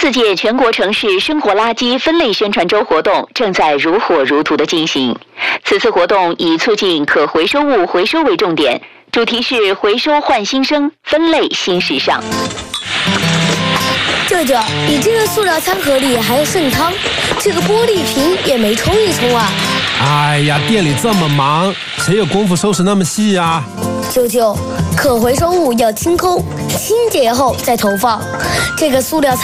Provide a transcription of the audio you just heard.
4届全国城市生活垃圾分类宣传周活动正在如火如荼地进行。此次活动以促进可回收物回收为重点，主题是回收焕新生，分类新时尚。 舅舅，你这个塑料餐盒里还有剩汤，这个玻璃瓶也没冲一冲啊！ 哎呀，店里这么忙，谁有功夫收拾那么细啊？ 舅舅，可回收物要清空，清洁后再投放。这个塑料餐